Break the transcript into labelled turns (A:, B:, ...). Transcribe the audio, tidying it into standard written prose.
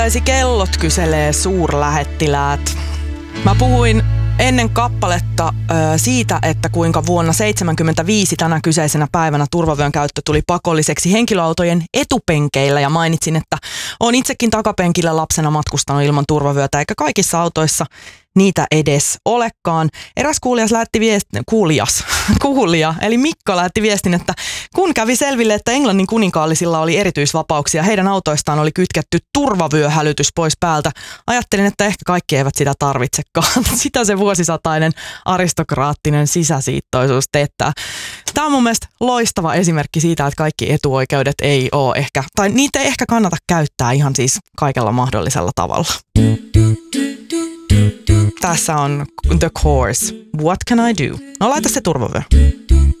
A: Kellot kyselee suurlähettiläät. Mä puhuin ennen kappaletta siitä, että kuinka vuonna 1975 tänä kyseisenä päivänä turvavyön käyttö tuli pakolliseksi henkilöautojen etupenkeillä ja mainitsin, että olen itsekin takapenkillä lapsena matkustanut ilman turvavyötä eikä kaikissa autoissa niitä edes olekaan. Eräs kuulija, eli Mikko lähetti viestin, että kun kävi selville, että Englannin kuninkaallisilla oli erityisvapauksia, heidän autoistaan oli kytketty turvavyöhälytys pois päältä. Ajattelin, että ehkä kaikki eivät sitä tarvitsekaan. Sitä se vuosisatainen aristokraattinen sisäsiittoisuus teettää. Tämä on mun mielestä loistava esimerkki siitä, että kaikki etuoikeudet ei ole ehkä, tai niitä ei ehkä kannata käyttää ihan siis kaikella mahdollisella tavalla. Tässä on The Course. What can I do? No laita se turvavyö.